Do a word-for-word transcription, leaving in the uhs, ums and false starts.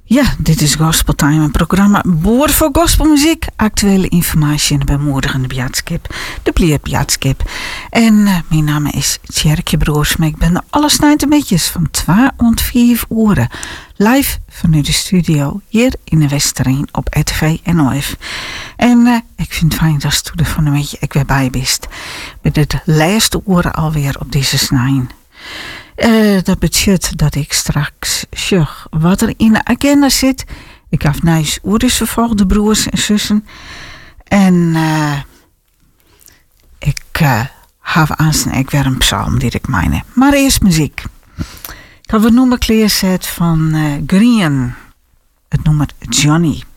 Ja, dit is Gospel Time, een programma boord voor gospelmuziek, actuele informatie en bemoedigende bjadskip, de Blier Bjadskip. En uh, mijn naam is Tjerkje Broers, maar ik ben er alles na een beetje van twee tot vier uur live vanuit de studio hier in de Westereen op R T V en O F. En uh, ik vind het fijn dat je er van een beetje ik weer bij bent. Met het laatste uur alweer op deze snijn. Uh, dat betekent dat ik straks zeg wat er in de agenda zit. Ik heb nice ouders vervolgde broers en zussen. En uh, ik uh, heb aanstaan ik weer een psalm die ik meine. Maar eerst muziek. Ik heb een nummer klaargezet van uh, Green. Het nummer Johnny.